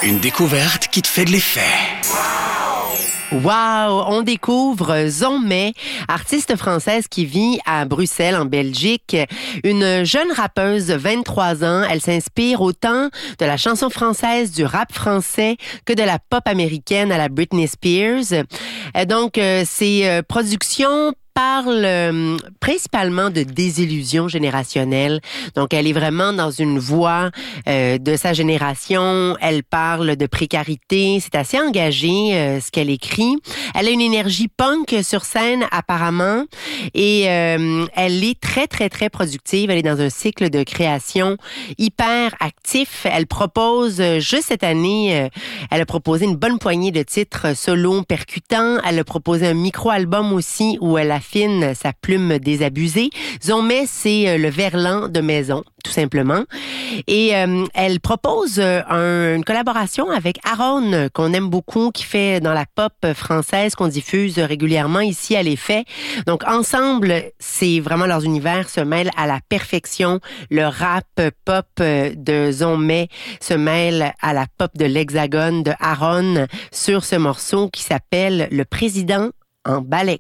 Une découverte qui te fait de l'effet. Wow! On découvre Zomé, artiste française qui vit à Bruxelles, en Belgique. Une jeune rappeuse de 23 ans. Elle s'inspire autant de la chanson française, du rap français, que de la pop américaine à la Britney Spears. Donc, ses productions parle principalement de désillusion générationnelle. Donc, elle est vraiment dans une voie de sa génération. Elle parle de précarité. C'est assez engagé ce qu'elle écrit. Elle a une énergie punk sur scène apparemment et elle est très, très, très productive. Elle est dans un cycle de création hyper actif. Elle propose, juste cette année, elle a proposé une bonne poignée de titres solo percutants. Elle a proposé un micro-album aussi où elle affine sa plume désabusée. Zomé, c'est le verlan de maison, tout simplement. Et elle propose une collaboration avec Aaron, qu'on aime beaucoup, qui fait dans la pop française, qu'on diffuse régulièrement ici à l'Effet. Donc, ensemble, c'est vraiment leurs univers se mêlent à la perfection. Le rap pop de Zomé se mêle à la pop de l'Hexagone de Aaron sur ce morceau qui s'appelle « Le président en balèque ».